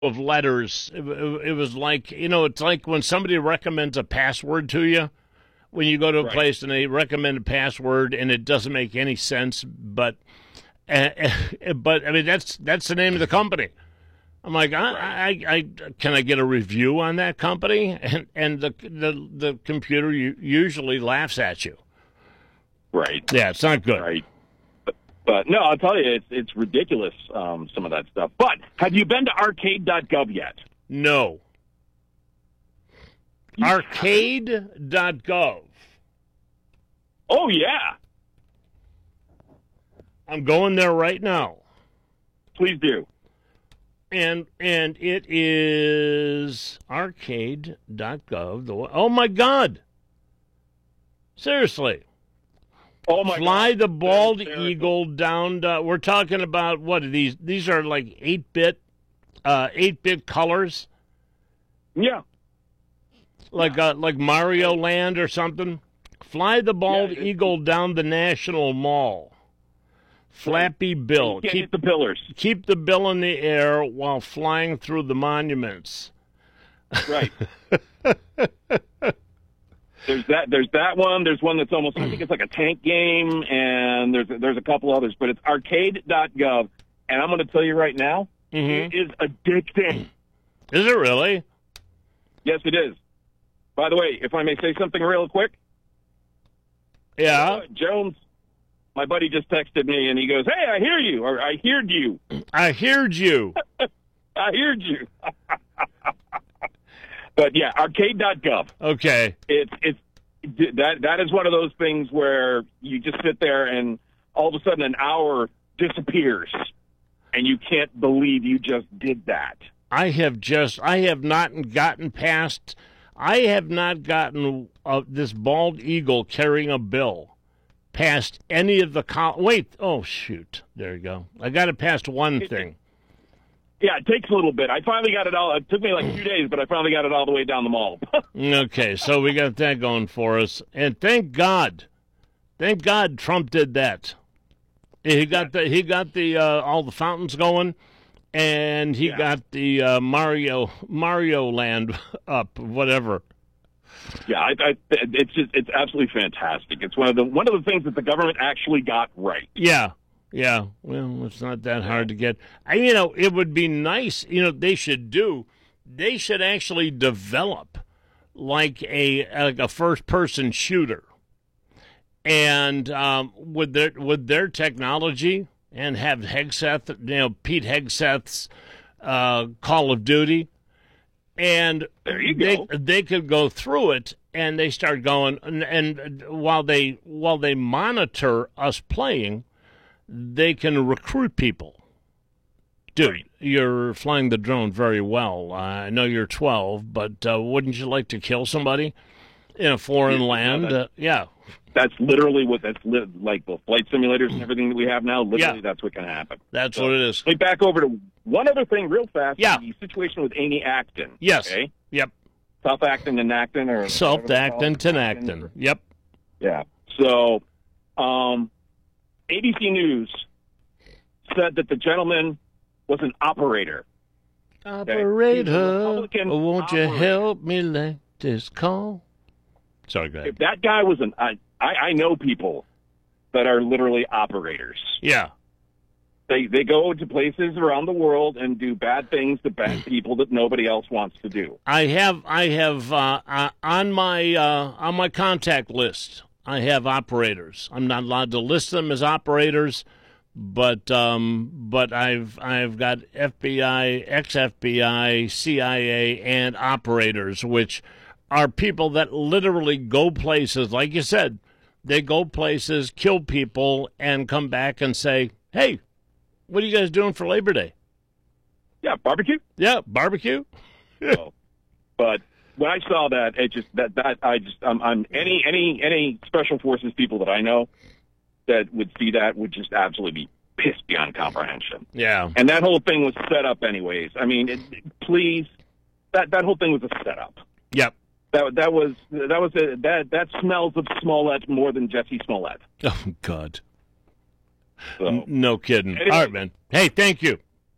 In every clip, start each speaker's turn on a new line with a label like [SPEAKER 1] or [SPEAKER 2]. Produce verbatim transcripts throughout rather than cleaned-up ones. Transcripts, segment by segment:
[SPEAKER 1] of letters. It, it was like, you know, it's like when somebody recommends a password to you. When you go to a
[SPEAKER 2] Right.
[SPEAKER 1] place and they recommend a password and it doesn't make any sense, but uh, but I mean that's that's the name of the company. I'm like, I,
[SPEAKER 2] Right.
[SPEAKER 1] I, I can I get a review on that company? And and the the the computer usually laughs at you.
[SPEAKER 2] Right.
[SPEAKER 1] Yeah, it's not good.
[SPEAKER 2] Right. But, but no, I'll tell you, it's it's ridiculous. Um, some of that stuff. But have you been to arcade dot gov yet?
[SPEAKER 1] No. arcade dot gov.
[SPEAKER 2] Oh yeah.
[SPEAKER 1] I'm going there right now.
[SPEAKER 2] Please do.
[SPEAKER 1] And and it is arcade dot gov. The oh my God! Seriously,
[SPEAKER 2] Oh my
[SPEAKER 1] fly
[SPEAKER 2] God.
[SPEAKER 1] the bald
[SPEAKER 2] That's hysterical.
[SPEAKER 1] eagle down. To, we're talking about what are these? These are like eight bit, uh, eight bit colors,
[SPEAKER 2] Yeah.
[SPEAKER 1] like uh, like Mario Land or something. Fly the bald
[SPEAKER 2] Yeah, it-
[SPEAKER 1] eagle down the National Mall. Flappy Bill.
[SPEAKER 2] You can't
[SPEAKER 1] Keep
[SPEAKER 2] hit the pillars.
[SPEAKER 1] keep the bill in the air while flying through the monuments.
[SPEAKER 2] Right. There's that. There's that one. There's one that's almost. I think it's like a tank game, and there's there's a couple others. But it's arcade dot gov, and I'm going to tell you right now,
[SPEAKER 1] Mm-hmm.
[SPEAKER 2] it is addicting.
[SPEAKER 1] Is it really?
[SPEAKER 2] Yes, it is. By the way, if I may say something real quick,
[SPEAKER 1] Yeah.
[SPEAKER 2] uh, Jones, my buddy just texted me, and he goes, "Hey, I hear you," or "I heard you."
[SPEAKER 1] I heard you.
[SPEAKER 2] I heard you. But yeah, arcade dot gov.
[SPEAKER 1] Okay.
[SPEAKER 2] It's it's that that is one of those things where you just sit there and all of a sudden an hour disappears, and you can't believe you just did that.
[SPEAKER 1] I have just, I have not gotten past, I have not gotten uh, this bald eagle carrying a bill past any of the, col- wait, oh, shoot. There you go. I got it past one thing.
[SPEAKER 2] Yeah, it takes a little bit. I finally got it all. It took me like two days, but I finally got it all the way down the mall.
[SPEAKER 1] Okay, so we got that going for us. And thank God, thank God Trump did that. He got the, he got the, uh, all the fountains going. And he
[SPEAKER 2] Yeah.
[SPEAKER 1] got the uh, Mario Mario Land up, whatever.
[SPEAKER 2] Yeah, I, I, it's just it's absolutely fantastic. It's one of the one of the things that the government actually got right.
[SPEAKER 1] Yeah, yeah. Well, it's not that hard to get. I, you know, it would be nice. You know, they should do. They should actually develop like a like a first person shooter, and um, with their with their technology. And have Hegseth, you know, Pete Hegseth's uh, Call of Duty, and
[SPEAKER 2] There you
[SPEAKER 1] they
[SPEAKER 2] go.
[SPEAKER 1] they could go through it, and they start going, and, and while they while they monitor us playing, they can recruit people. Dude,
[SPEAKER 2] Right.
[SPEAKER 1] you're flying the drone very well. Uh, I know you're twelve, but uh, wouldn't you like to kill somebody in a foreign
[SPEAKER 2] Yeah,
[SPEAKER 1] land?
[SPEAKER 2] that-
[SPEAKER 1] Uh, yeah.
[SPEAKER 2] That's literally what that's li- like the flight simulators and everything that we have now. Literally,
[SPEAKER 1] Yeah.
[SPEAKER 2] that's what can happen.
[SPEAKER 1] That's
[SPEAKER 2] So,
[SPEAKER 1] what it is.
[SPEAKER 2] Wait, back over to one other thing real fast.
[SPEAKER 1] Yeah.
[SPEAKER 2] The situation with Amy Acton.
[SPEAKER 1] Yes.
[SPEAKER 2] Okay.
[SPEAKER 1] Yep.
[SPEAKER 2] South Acton and Acton or
[SPEAKER 1] Self
[SPEAKER 2] whatever they call
[SPEAKER 1] Acton,
[SPEAKER 2] it.
[SPEAKER 1] Tenacton. Yep.
[SPEAKER 2] Yeah. So, um, A B C News said that the gentleman was an operator.
[SPEAKER 1] Operator,
[SPEAKER 2] Republican
[SPEAKER 1] won't you
[SPEAKER 2] operator.
[SPEAKER 1] help me make this call? Sorry, go ahead.
[SPEAKER 2] If that guy was an, I, I, I know people that are literally operators.
[SPEAKER 1] Yeah.
[SPEAKER 2] They they go to places around the world and do bad things to bad people that nobody else wants to do.
[SPEAKER 1] I have I have uh, uh, on my uh, on my contact list. I have operators. I'm not allowed to list them as operators, but um, but I've I've got F B I, ex-F B I, C I A, and operators, which are people that literally go places, like you said. They go places, kill people, and come back and say, "Hey, what are you guys doing for Labor Day?"
[SPEAKER 2] Yeah, barbecue.
[SPEAKER 1] Yeah, barbecue.
[SPEAKER 2] So, but when I saw that, it just that that I just um, I'm any any any special forces people that I know that would see that would just absolutely be pissed beyond comprehension.
[SPEAKER 1] Yeah.
[SPEAKER 2] And that whole thing was set up, anyways. I mean, it, please, that that whole thing was a setup.
[SPEAKER 1] Yep.
[SPEAKER 2] That that was that was a, that that smells of Smollett more than Jesse Smollett.
[SPEAKER 1] Oh God.
[SPEAKER 2] So,
[SPEAKER 1] N- no kidding.
[SPEAKER 2] Anyway.
[SPEAKER 1] All right, man. Hey, thank you.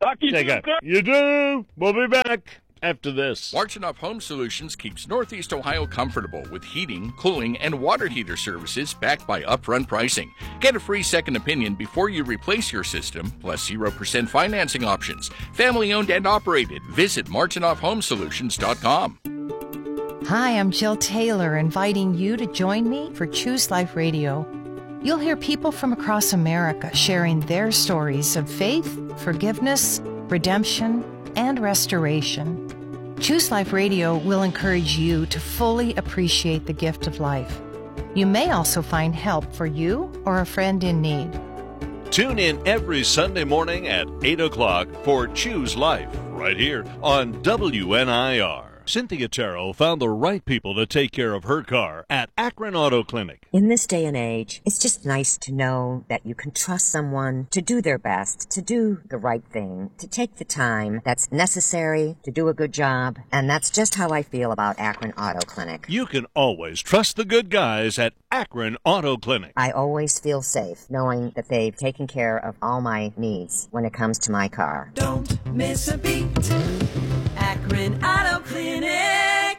[SPEAKER 2] Talk to you
[SPEAKER 1] Take
[SPEAKER 2] soon,
[SPEAKER 1] care.
[SPEAKER 2] sir.
[SPEAKER 1] You do. We'll be back after this.
[SPEAKER 3] Marchenoff Home Solutions keeps Northeast Ohio comfortable with heating, cooling, and water heater services backed by upfront pricing. Get a free second opinion before you replace your system, plus zero percent financing options. Family owned and operated. Visit Marchenoff Home Solutions dot com.
[SPEAKER 4] Hi, I'm Jill Taylor, inviting you to join me for Choose Life Radio. You'll hear people from across America sharing their stories of faith, forgiveness, redemption, and restoration. Choose Life Radio will encourage you to fully appreciate the gift of life. You may also find help for you or a friend in need.
[SPEAKER 5] Tune in every Sunday morning at eight o'clock for Choose Life, right here on W N I R. Cynthia Terrell found the right people to take care of her car at Akron Auto Clinic.
[SPEAKER 6] In this day and age, it's just nice to know that you can trust someone to do their best, to do the right thing, to take the time that's necessary to do a good job. And that's just how I feel about Akron Auto Clinic.
[SPEAKER 5] You can always trust the good guys at Akron Auto Clinic.
[SPEAKER 6] I always feel safe knowing that they've taken care of all my needs when it comes to my car.
[SPEAKER 7] Don't miss a beat. Akron Auto Clinic.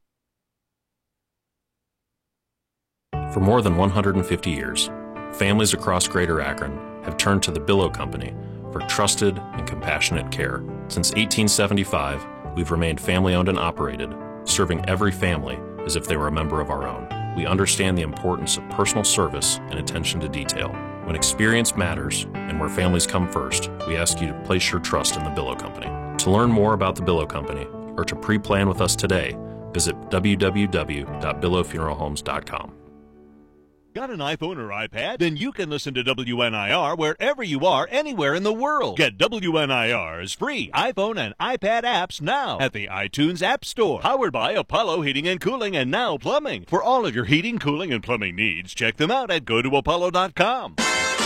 [SPEAKER 8] For more than one hundred fifty years, families across Greater Akron have turned to the Billow Company for trusted and compassionate care. Since eighteen seventy-five, we've remained family-owned and operated, serving every family as if they were a member of our own. We understand the importance of personal service and attention to detail. When experience matters and where families come first, we ask you to place your trust in the Billow Company. To learn more about the Billow Company or to pre-plan with us today, visit w w w dot billow funeral homes dot com.
[SPEAKER 5] Got an iPhone or iPad? Then you can listen to W N I R wherever you are, anywhere in the world. Get W N I R's free iPhone and iPad apps now at the iTunes App Store. Powered by Apollo Heating and Cooling and Now Plumbing. For all of your heating, cooling, and plumbing needs, check them out at go to apollo dot com.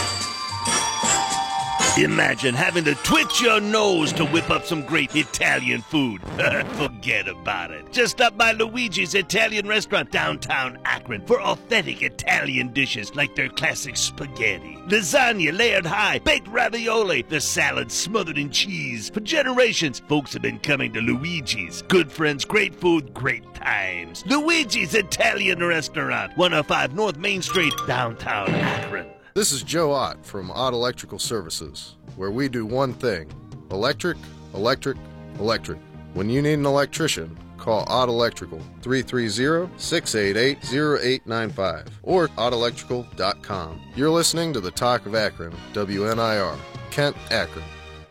[SPEAKER 9] Imagine having to twitch your nose to whip up some great Italian food. Forget about it. Just stop by Luigi's Italian Restaurant downtown Akron for authentic Italian dishes like their classic spaghetti, lasagna layered high, baked ravioli, the salad smothered in cheese. For generations, folks have been coming to Luigi's. Good friends, great food, great times. Luigi's Italian Restaurant, one oh five North Main Street, downtown Akron.
[SPEAKER 10] This is Joe Ott from Ott Electrical Services, where we do one thing: electric, electric, electric. When you need an electrician, call Ott Electrical, three three zero, six eight eight, zero eight nine five, or ott electrical dot com. You're listening to the Talk of Akron, W N I R, Kent, Akron.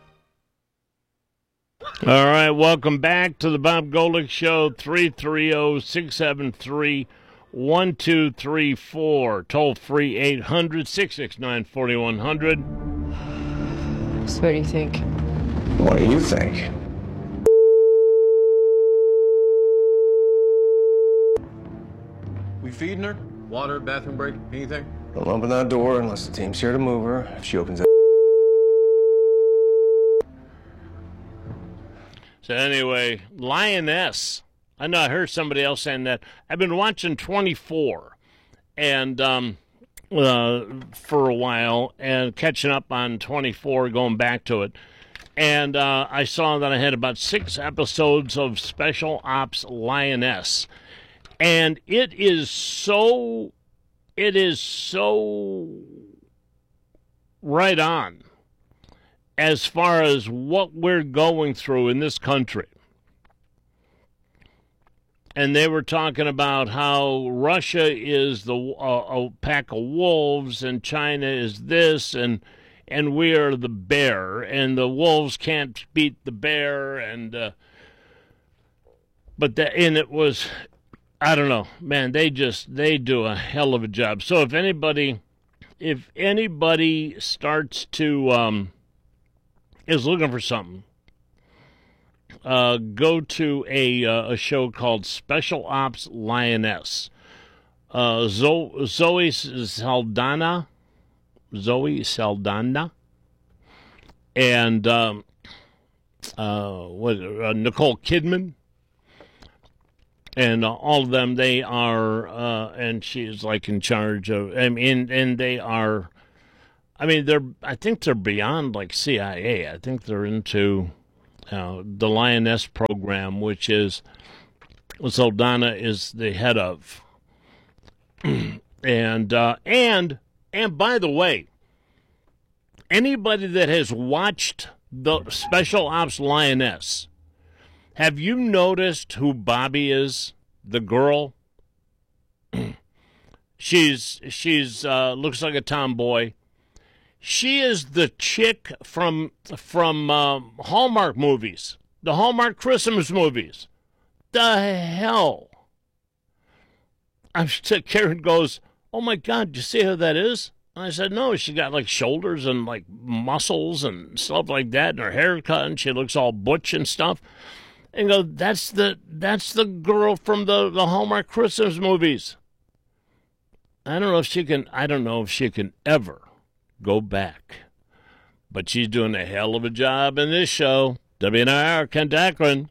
[SPEAKER 1] All right, welcome back to the Bob Golick Show, three three zero, six seven three, one two three four, toll free eight hundred, six six nine, four one zero zero.
[SPEAKER 11] So what do you think?
[SPEAKER 12] What do you think?
[SPEAKER 13] We feeding her? Water, bathroom break, anything?
[SPEAKER 12] Don't open that door unless the team's here to move her. If she opens it.
[SPEAKER 1] So anyway, Lioness. I know I heard somebody else saying that. I've been watching twenty-four and um, uh, for a while and catching up on twenty-four, going back to it. And uh, I saw that I had about six episodes of Special Ops Lioness. And it is so, it is so right on as far as what we're going through in this country. And they were talking about how Russia is the uh, a pack of wolves and China is this, and and we are the bear, and the wolves can't beat the bear, and uh, but that and it was, I don't know, man. They just they do a hell of a job. So if anybody, if anybody starts to um, is looking for something. Uh, go to a uh, a show called Special Ops Lioness. Uh, Zo- Zoe Saldana, Zoe Saldana, and um, uh, what uh, Nicole Kidman, and uh, all of them. They are, uh, and she's like in charge of. I mean, and they are. I mean, they're. I think they're beyond like C I A. I think they're into uh, the Lioness program, which is what Soldana is the head of. and uh, and and by the way, anybody that has watched the Special Ops Lioness, have you noticed who Bobby is? The girl. she's she's uh, looks like a tomboy. She is the chick from from uh, Hallmark movies, the Hallmark Christmas movies. The hell! I'm Karen goes, "Oh my God, do you see who that is?" And I said, "No, she got like shoulders and like muscles and stuff like that, and her haircut, and she looks all butch and stuff." And go, "That's the that's the girl from the the Hallmark Christmas movies." I don't know if she can. I don't know if she can ever go back, but she's doing a hell of a job in this show. W N I R, Kent Akron.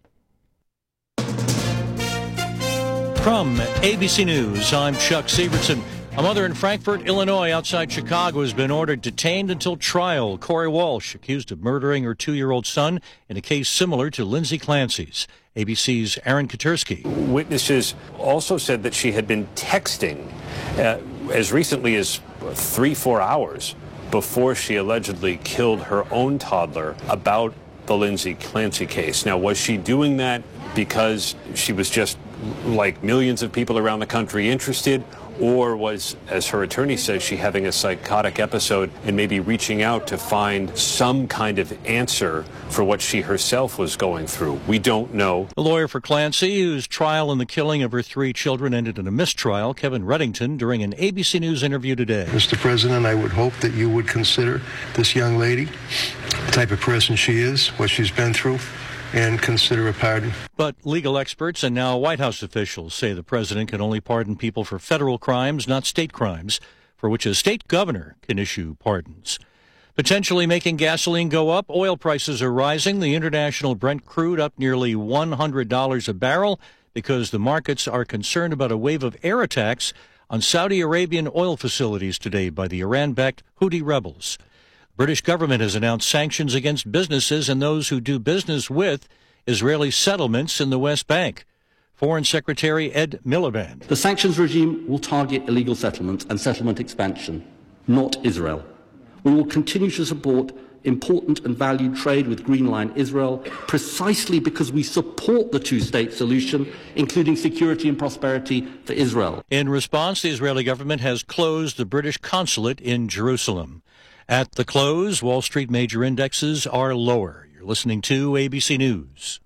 [SPEAKER 14] From A B C News, I'm Chuck Sievertson. A mother in Frankfort, Illinois, outside Chicago, has been ordered detained until trial. Corey Walsh, accused of murdering her two-year-old son in a case similar to Lindsay Clancy's. A B C's Aaron Katursky.
[SPEAKER 15] Witnesses also said that she had been texting uh, as recently as three, four hours before she allegedly killed her own toddler about the Lindsay Clancy case. Now, was she doing that because she was just, like millions of people around the country, interested? Or was, as her attorney says, she having a psychotic episode and maybe reaching out to find some kind of answer for what she herself was going through? We don't know.
[SPEAKER 14] The lawyer for Clancy, whose trial in the killing of her three children ended in a mistrial, Kevin Reddington, during an A B C News interview today.
[SPEAKER 16] Mister President, I would hope that you would consider this young lady, the type of person she is, what she's been through, and consider a pardon.
[SPEAKER 14] But legal experts and now White House officials say the president can only pardon people for federal crimes, not state crimes, for which a state governor can issue pardons. Potentially making gasoline go up, oil prices are rising. The international Brent crude up nearly one hundred dollars a barrel because the markets are concerned about a wave of air attacks on Saudi Arabian oil facilities today by the Iran-backed Houthi rebels. British government has announced sanctions against businesses and those who do business with Israeli settlements in the West Bank. Foreign Secretary Ed Miliband.
[SPEAKER 17] The sanctions regime will target illegal settlements and settlement expansion, not Israel. We will continue to support important and valued trade with Green Line Israel precisely because we support the two-state solution, including security and prosperity for Israel.
[SPEAKER 14] In response, the Israeli government has closed the British consulate in Jerusalem. At the close, Wall Street major indexes are lower. You're listening to A B C News.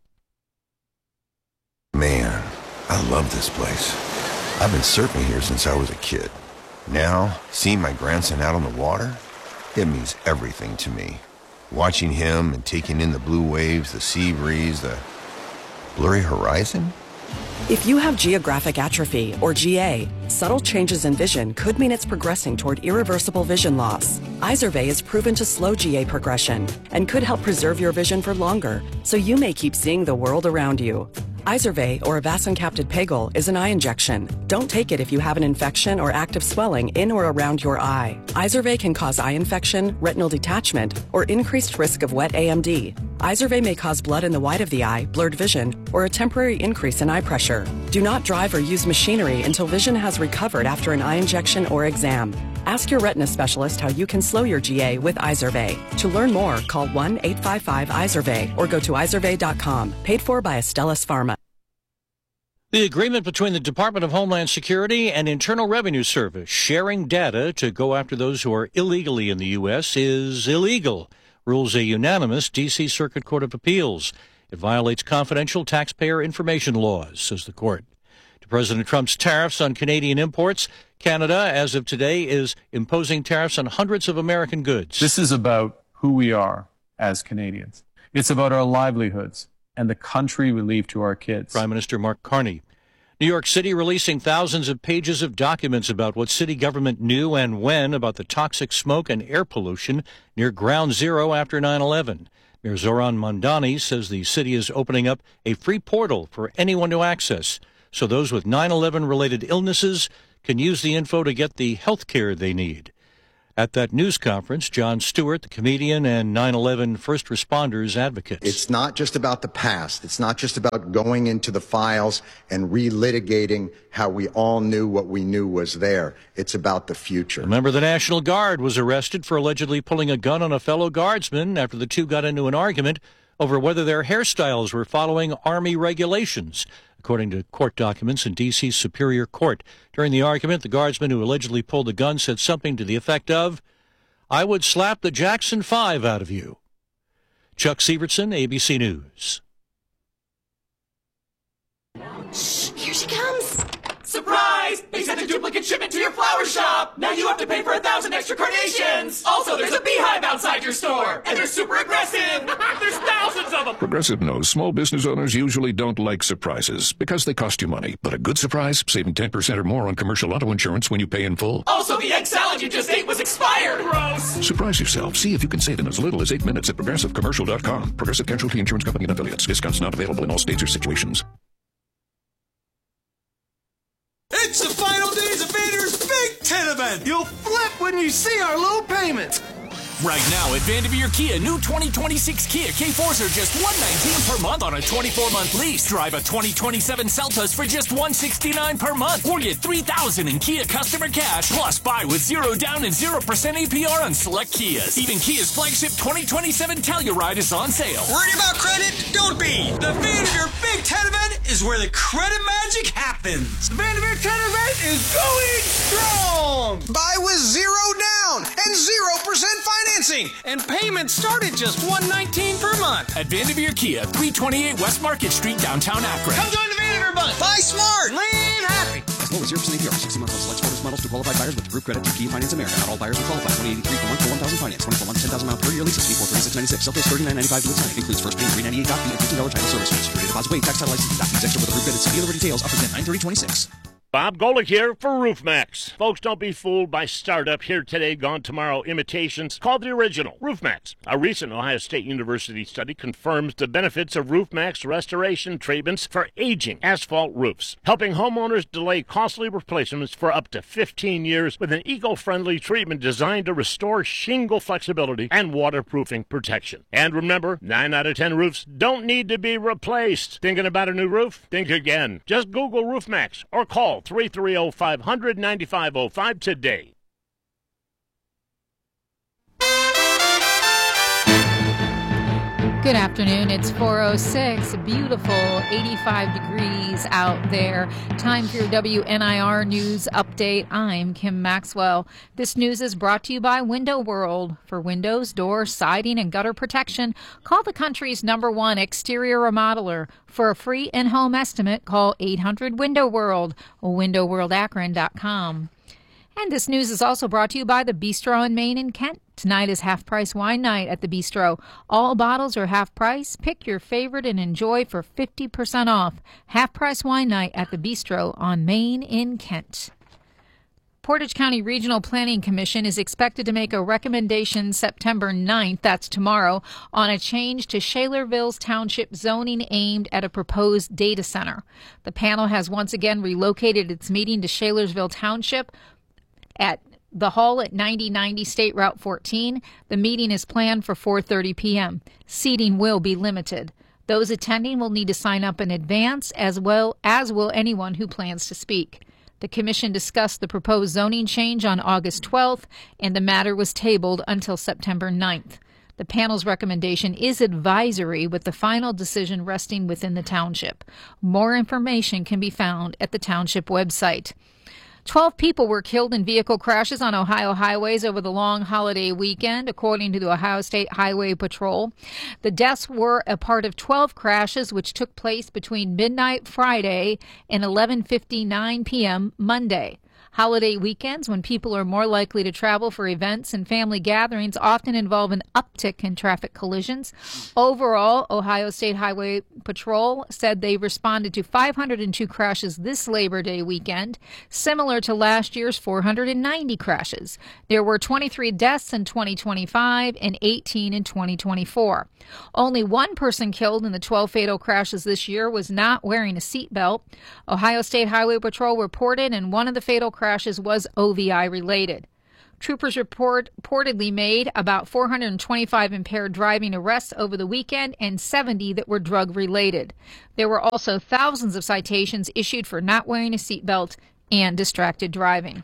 [SPEAKER 18] Man, I love this place. I've been surfing here since I was a kid. Now, seeing my grandson out on the water, it means everything to me. Watching him and taking in the blue waves, the sea breeze, the blurry horizon.
[SPEAKER 19] If you have geographic atrophy, or G A, subtle changes in vision could mean it's progressing toward irreversible vision loss. Izervay is proven to slow G A progression and could help preserve your vision for longer, so you may keep seeing the world around you. Izervay, or avacincaptad pegol, is an eye injection. Don't take it if you have an infection or active swelling in or around your eye. Izervay can cause eye infection, retinal detachment, or increased risk of wet A M D. Izervay may cause blood in the white of the eye, blurred vision, or a temporary increase in eye pressure. Do not drive or use machinery until vision has recovered after an eye injection or exam. Ask your retina specialist how you can slow your G A with Izervay. To learn more, call one eight five five Izervay or go to izervay dot com. Paid for by Astellas Pharma.
[SPEAKER 14] The agreement between the Department of Homeland Security and Internal Revenue Service sharing data to go after those who are illegally in the U S is illegal, rules a unanimous D C Circuit Court of Appeals. It violates confidential taxpayer information laws, says the court. To President Trump's tariffs on Canadian imports, Canada, as of today, is imposing tariffs on hundreds of American goods.
[SPEAKER 20] This is about who we are as Canadians. It's about our livelihoods and the country we leave to our kids.
[SPEAKER 14] Prime Minister Mark Carney. New York City releasing thousands of pages of documents about what city government knew and when about the toxic smoke and air pollution near Ground Zero after nine eleven. Mayor Zoran Mondani says the city is opening up a free portal for anyone to access, so those with nine eleven related illnesses can use the info to get the health care they need. At that news conference, Jon Stewart, the comedian and nine eleven first responders advocate.
[SPEAKER 21] It's not just about the past. It's not just about going into the files and relitigating how we all knew what we knew was there. It's about the future.
[SPEAKER 14] A member of the National Guard was arrested for allegedly pulling a gun on a fellow guardsman after the two got into an argument over whether their hairstyles were following Army regulations. According to court documents in D C's Superior Court, during the argument, the guardsman who allegedly pulled the gun said something to the effect of, "I would slap the Jackson Five out of you." Chuck Sievertson, A B C News.
[SPEAKER 7] Shh, here she comes. Surprise! They sent a duplicate shipment to your flower shop. Now you have to pay for a thousand extra carnations. Also, there's a beehive outside your store, and they're super aggressive. There's thousands of them.
[SPEAKER 22] Progressive knows small business owners usually don't like surprises because they cost you money. But a good surprise, saving ten percent or more on commercial auto insurance when you pay in full.
[SPEAKER 7] Also, the egg salad you just ate was expired. Gross.
[SPEAKER 22] Surprise yourself. See if you can save in as little as eight minutes at progressive commercial dot com. Progressive Casualty Insurance Company and affiliates. Discounts not available in all states or situations.
[SPEAKER 23] It's the final days of Vander's Big Ten event. You'll flip when you see our low payments.
[SPEAKER 24] Right now at Vanderveer Kia, new twenty twenty-six Kia K fours are just one hundred nineteen dollars per month on a twenty-four month lease. Drive a twenty twenty-seven Celtas for just one hundred sixty-nine dollars per month. Or get three thousand dollars in Kia customer cash. Plus buy with zero down and zero percent A P R on select Kias. Even Kia's flagship twenty twenty-seven Telluride is on sale.
[SPEAKER 23] Worried about credit? Don't be. The Vanderveer Big Ten event is where the credit magic happens. The Vanderveer Ten event is going strong. Buy with zero down and zero percent financing. And payments start at just one hundred nineteen dollars per month.
[SPEAKER 24] At Vanderveer Kia, three twenty-eight West Market Street, downtown Akron.
[SPEAKER 23] Come join the Vanderveer Bunch. Buy smart. Live happy.
[SPEAKER 25] As low as zero percent A P R, sixty months on select sports models to qualified buyers with approved credit through Kia Finance America. Not all buyers will qualify. twenty eighty-three per month for one thousand finance. twenty-four months, ten thousand miles per year leases. Fee for thirty-six ninety-six. Self-pay thirty-nine ninety-five to sign. Includes first pay three ninety-eight doc fee and fifteen dollars title service fee. Security deposit waived. Tax title license documents extra with approved credit. See dealer details. Offers at nine thirty twenty-six.
[SPEAKER 1] Bob Golick here for RoofMax. Folks, don't be fooled by startup here today, gone tomorrow imitations called the original. RoofMax. A recent Ohio State University study confirms the benefits of RoofMax restoration treatments for aging asphalt roofs, helping homeowners delay costly replacements for up to fifteen years with an eco-friendly treatment designed to restore shingle flexibility and waterproofing protection. And remember, nine out of ten roofs don't need to be replaced. Thinking about a new roof? Think again. Just Google RoofMax or call three three zero, five hundred, nine five zero five today.
[SPEAKER 26] Good afternoon. It's four oh six. Beautiful eighty-five degrees out there. Time for your W N I R News Update. I'm Kim Maxwell. This news is brought to you by Window World. For windows, doors, siding, and gutter protection, call the country's number one exterior remodeler. For a free in-home estimate, call eight hundred window world or window world akron dot com. And this news is also brought to you by the Bistro in Maine and Kent. Tonight is half-price wine night at the Bistro. All bottles are half price. Pick your favorite and enjoy for fifty percent off. Half-price wine night at the Bistro on Maine in Kent. Portage County Regional Planning Commission is expected to make a recommendation September ninth, that's tomorrow, on a change to Shalerville's township zoning aimed at a proposed data center. The panel has once again relocated its meeting to Shalersville Township at the hall at ninety ninety State Route fourteen. The meeting is planned for four thirty p.m. Seating will be limited. Those attending will need to sign up in advance, as well as will anyone who plans to speak. The commission discussed the proposed zoning change on August twelfth, and the matter was tabled until September ninth. The panel's recommendation is advisory, with the final decision resting within the township. More information can be found at the township website. Twelve people were killed in vehicle crashes on Ohio highways over the long holiday weekend, according to the Ohio State Highway Patrol. The deaths were a part of twelve crashes which took place between midnight Friday and eleven fifty-nine p.m. Monday. Holiday weekends, when people are more likely to travel for events and family gatherings, often involve an uptick in traffic collisions. Overall, Ohio State Highway Patrol said they responded to five hundred two crashes this Labor Day weekend, similar to last year's four hundred ninety crashes. There were twenty-three deaths in twenty twenty-five and eighteen in twenty twenty-four. Only one person killed in the twelve fatal crashes this year was not wearing a seatbelt. Ohio State Highway Patrol reported, and one of the fatal crashes was O V I related. Troopers report, reportedly made about four hundred twenty-five impaired driving arrests over the weekend and seventy that were drug-related. There were also thousands of citations issued for not wearing a seatbelt and distracted driving.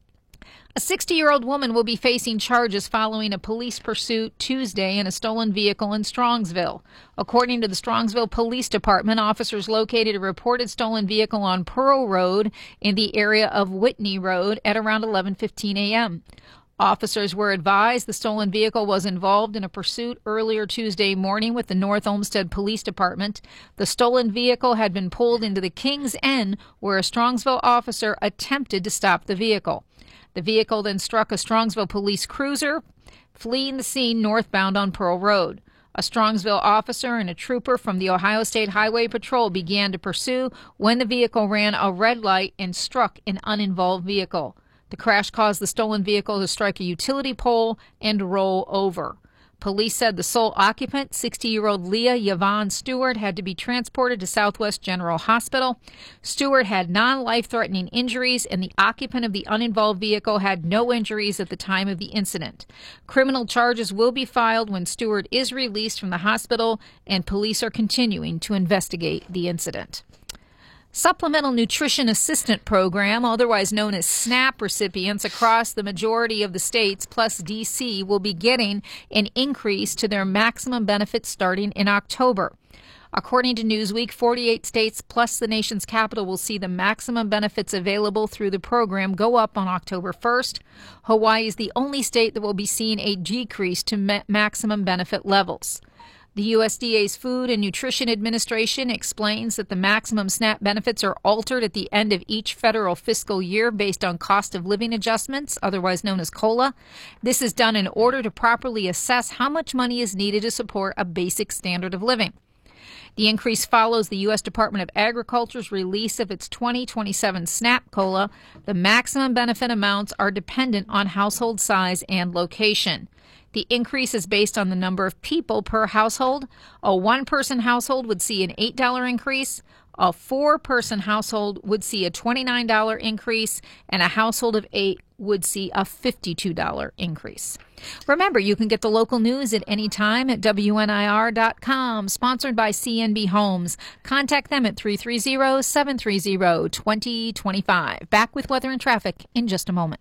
[SPEAKER 26] A sixty-year-old woman will be facing charges following a police pursuit Tuesday in a stolen vehicle in Strongsville. According to the Strongsville Police Department, officers located a reported stolen vehicle on Pearl Road in the area of Whitney Road at around eleven fifteen a.m. Officers were advised the stolen vehicle was involved in a pursuit earlier Tuesday morning with the North Olmsted Police Department. The stolen vehicle had been pulled into the King's Inn, where a Strongsville officer attempted to stop the vehicle. The vehicle then struck a Strongsville police cruiser, fleeing the scene northbound on Pearl Road. A Strongsville officer and a trooper from the Ohio State Highway Patrol began to pursue when the vehicle ran a red light and struck an uninvolved vehicle. The crash caused the stolen vehicle to strike a utility pole and roll over. Police said the sole occupant, sixty-year-old Leah Yvonne Stewart, had to be transported to Southwest General Hospital. Stewart had non-life-threatening injuries, and the occupant of the uninvolved vehicle had no injuries at the time of the incident. Criminal charges will be filed when Stewart is released from the hospital, and police are continuing to investigate the incident. Supplemental Nutrition Assistant Program, otherwise known as SNAP recipients across the majority of the states, plus D C, will be getting an increase to their maximum benefits starting in October. According to Newsweek, forty-eight states plus the nation's capital will see the maximum benefits available through the program go up on October first. Hawaii is the only state that will be seeing a decrease to ma- maximum benefit levels. The U S D A's Food and Nutrition Administration explains that the maximum SNAP benefits are altered at the end of each federal fiscal year based on cost of living adjustments, otherwise known as COLA. This is done in order to properly assess how much money is needed to support a basic standard of living. The increase follows the U S Department of Agriculture's release of its twenty twenty-seven SNAP COLA. The maximum benefit amounts are dependent on household size and location. The increase is based on the number of people per household. A one-person household would see an eight dollars increase. A four-person household would see a twenty-nine dollars increase, and a household of eight would see a fifty-two dollars increase. Remember, you can get the local news at any time at W N I R dot com, sponsored by C N B Homes. Contact them at three three zero, seven three zero, two zero two five. Back with weather and traffic in just a moment.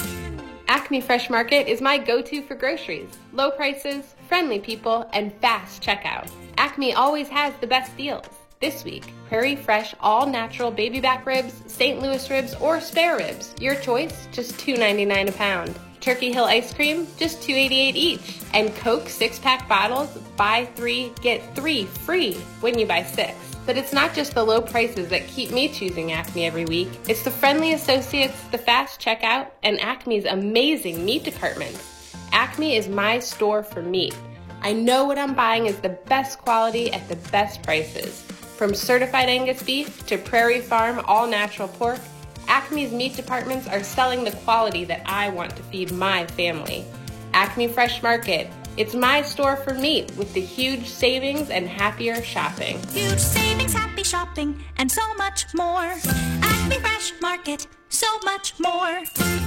[SPEAKER 2] Acme Fresh Market is my go-to for groceries. Low prices, friendly people, and fast checkout. Acme always has the best deals. This week, Prairie Fresh all-natural baby back ribs, Saint Louis ribs, or spare ribs. Your choice, just two ninety-nine a pound. Turkey Hill ice cream, just two eighty-eight each. And Coke six-pack bottles, buy three, get three free when you buy six. But it's not just the low prices that keep me choosing Acme every week. It's the friendly associates, the fast checkout, and Acme's amazing meat department. Acme is my store for meat. I know what I'm buying is the best quality at the best prices. From certified Angus beef to Prairie Farm all-natural pork, Acme's meat departments are selling the quality that I want to feed my family. Acme Fresh Market. It's my store for meat with the huge savings and happier shopping.
[SPEAKER 3] Huge savings, happy shopping, and so much more. Acme Fresh Market, so much more.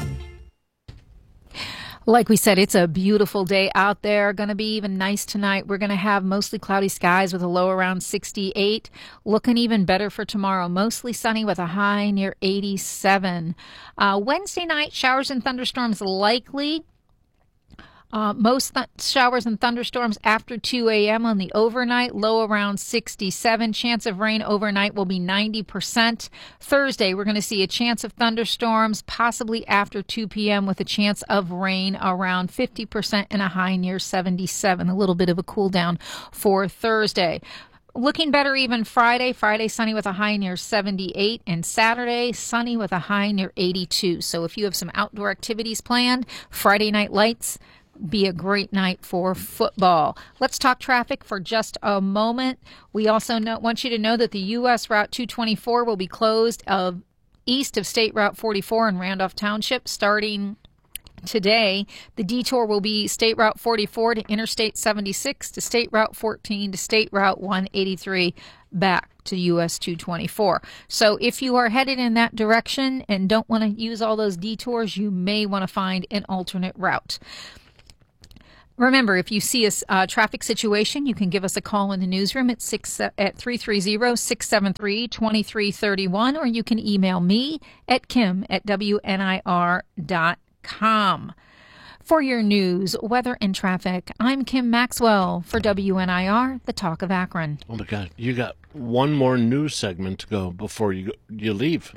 [SPEAKER 26] Like we said, it's a beautiful day out there. Going to be even nice tonight. We're going to have mostly cloudy skies with a low around sixty-eight. Looking even better for tomorrow. Mostly sunny with a high near eighty-seven. Uh, Wednesday night, showers and thunderstorms likely. Uh, most th- showers and thunderstorms after two a.m. on the overnight, low around sixty-seven. Chance of rain overnight will be ninety percent. Thursday, we're going to see a chance of thunderstorms, possibly after two p.m. with a chance of rain around fifty percent and a high near seventy-seven. A little bit of a cool down for Thursday. Looking better even Friday. Friday, sunny with a high near seventy-eight. And Saturday, sunny with a high near eighty-two. So if you have some outdoor activities planned, Friday night lights, be a great night for football. Let's talk traffic for just a moment. We also know, want you to know that the U S Route two twenty-four will be closed uh, east of State Route forty-four in Randolph Township starting today. The detour will be State Route forty-four to Interstate seventy-six to State Route fourteen to State Route one eighty-three back to U S two twenty-four. So if you are headed in that direction and don't want to use all those detours, you may want to find an alternate route. Remember, if you see a uh, traffic situation, you can give us a call in the newsroom at six at three three zero, six seven three, two three three one, or you can email me at kim at W N I R dot com. For your news, weather, and traffic, I'm Kim Maxwell for W N I R, the Talk of Akron.
[SPEAKER 1] Oh, my God. You got one more news segment to go before you you leave.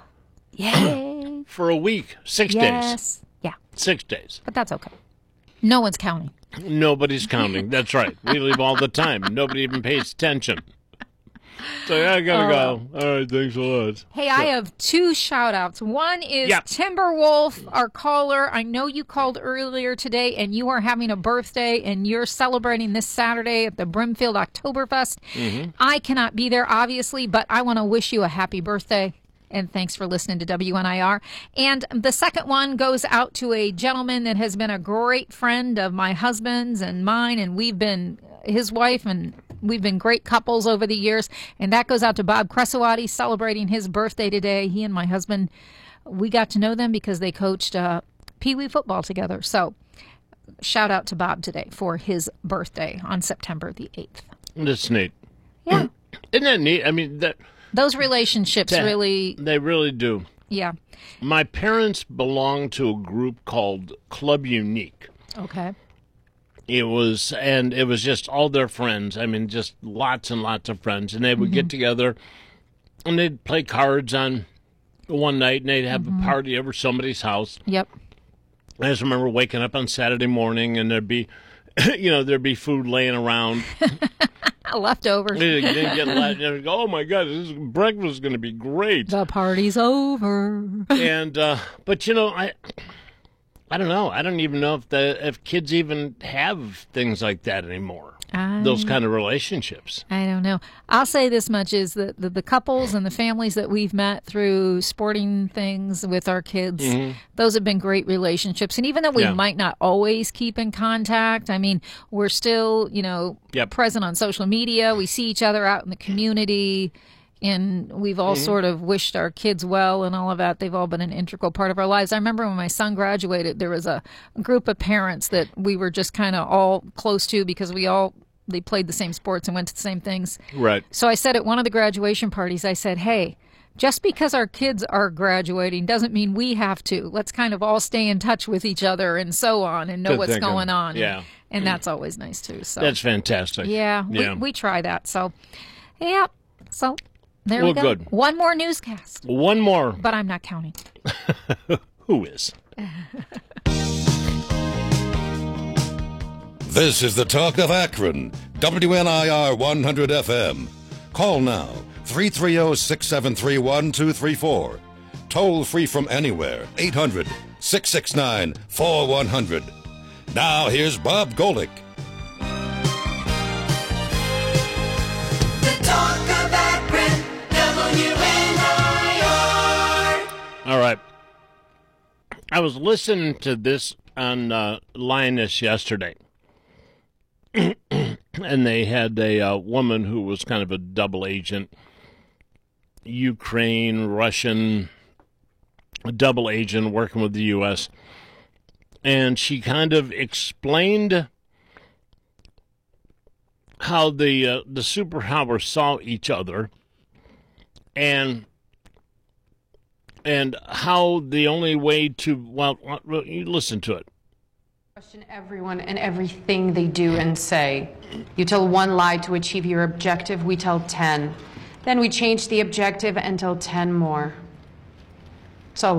[SPEAKER 26] Yay.
[SPEAKER 1] For a week. Six
[SPEAKER 26] yes.
[SPEAKER 1] days.
[SPEAKER 26] Yeah.
[SPEAKER 1] Six days.
[SPEAKER 26] But that's okay. No one's counting.
[SPEAKER 1] Nobody's counting. That's right. We leave all the time. Nobody even pays attention. So yeah, I gotta uh, go. All right, thanks a lot.
[SPEAKER 26] Hey, so. I have two shout-outs. One is
[SPEAKER 1] yep.
[SPEAKER 26] Timberwolf, our caller. I know you called earlier today, and you are having a birthday, and you're celebrating this Saturday at the Brimfield Oktoberfest. Mm-hmm. I cannot be there, obviously, but I want to wish you a happy birthday. And thanks for listening to W N I R. And the second one goes out to a gentleman that has been a great friend of my husband's and mine, and we've been his wife, and we've been great couples over the years. And that goes out to Bob Cresawati, celebrating his birthday today. He and my husband, we got to know them because they coached uh, Pee Wee football together. So shout out to Bob today for his birthday on September the eighth.
[SPEAKER 1] That's neat.
[SPEAKER 26] Yeah.
[SPEAKER 1] Isn't that neat? I mean, that...
[SPEAKER 26] Those relationships
[SPEAKER 1] that,
[SPEAKER 26] really...
[SPEAKER 1] They really do.
[SPEAKER 26] Yeah.
[SPEAKER 1] My parents belonged to a group called Club Unique.
[SPEAKER 26] Okay.
[SPEAKER 1] It was, and it was just all their friends. I mean, just lots and lots of friends. And they would mm-hmm. get together, and they'd play cards on one night, and they'd have mm-hmm. a party over somebody's house.
[SPEAKER 26] Yep.
[SPEAKER 1] I just remember waking up on Saturday morning, and there'd be, you know, there'd be food laying around.
[SPEAKER 26] Leftovers.
[SPEAKER 1] You didn't get left. Go, oh my God, this is, breakfast is going to be great.
[SPEAKER 26] The party's over.
[SPEAKER 1] and uh, but you know, I, I don't know. I don't even know if the if kids even have things like that anymore. I, Those kind of relationships.
[SPEAKER 26] I don't know. I'll say this much is that the, the couples and the families that we've met through sporting things with our kids, mm-hmm. those have been great relationships. And even though we yeah. might not always keep in contact, I mean, we're still, you know,
[SPEAKER 1] yep.
[SPEAKER 26] present on social media. We see each other out in the community. And we've all mm-hmm. sort of wished our kids well and all of that. They've all been an integral part of our lives. I remember when my son graduated, there was a group of parents that we were just kind of all close to because we all, they played the same sports and went to the same things.
[SPEAKER 1] Right.
[SPEAKER 26] So I said at one of the graduation parties, I said, hey, just because our kids are graduating doesn't mean we have to. Let's kind of all stay in touch with each other and so on and know
[SPEAKER 1] Good
[SPEAKER 26] what's
[SPEAKER 1] thinking.
[SPEAKER 26] going on.
[SPEAKER 1] Yeah.
[SPEAKER 26] And, and that's always nice too. So
[SPEAKER 1] that's fantastic.
[SPEAKER 26] Yeah,
[SPEAKER 1] yeah.
[SPEAKER 26] We, we try that. So, yeah. So there
[SPEAKER 1] well,
[SPEAKER 26] we go.
[SPEAKER 1] Good.
[SPEAKER 26] One more newscast.
[SPEAKER 1] One more.
[SPEAKER 26] But I'm not counting.
[SPEAKER 1] Who is?
[SPEAKER 4] This is the Talk of Akron, W N I R one hundred F M. Call now, three three zero, six seven three, one two three four. Toll free from anywhere, eight hundred, six six nine, four one zero zero. Now here's Bob Golick.
[SPEAKER 7] The Talk of Akron, W N I R.
[SPEAKER 1] All right. I was listening to this on uh, Linus yesterday. And they had a uh, woman who was kind of a double agent, Ukraine, Russian, a double agent working with the U S And she kind of explained how the uh, the superpowers saw each other, and and how the only way to well, you listen to it.
[SPEAKER 5] Question everyone and everything they do and say. You tell one lie to achieve your objective, we tell ten. Then we change the objective and tell ten more. So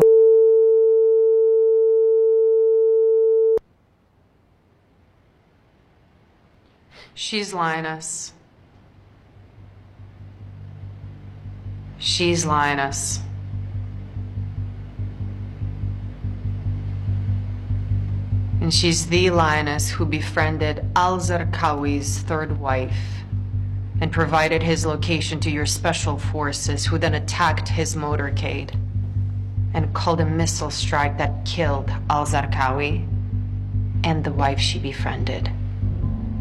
[SPEAKER 5] she's lying us. She's lying us. And she's the lioness who befriended al-Zarqawi's third wife and provided his location to your special forces, who then attacked his motorcade and called a missile strike that killed al-Zarqawi and the wife she befriended.